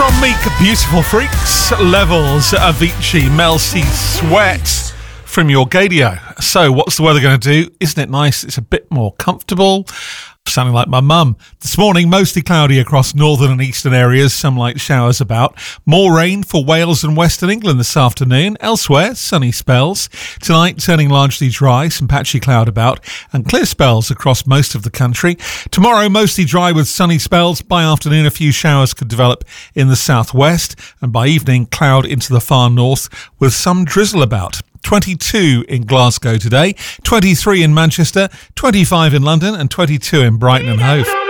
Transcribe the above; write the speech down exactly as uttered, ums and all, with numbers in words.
From Meek, Beautiful Freaks, Levels, Avicii, Mel C, Sweat from your Gadio. So what's the weather going to do? Isn't it nice? It's a bit more comfortable. Sounding like my mum. This morning, mostly cloudy across northern and eastern areas, some light showers about. More rain for Wales and Western England this afternoon. Elsewhere, sunny spells. Tonight, turning largely dry, some patchy cloud about, and clear spells across most of the country. Tomorrow, mostly dry with sunny spells. By afternoon, a few showers could develop in the southwest, and by evening, cloud into the far north with some drizzle about. twenty-two in Glasgow today, twenty-three in Manchester, twenty-five in London and twenty-two in Brighton and Hove.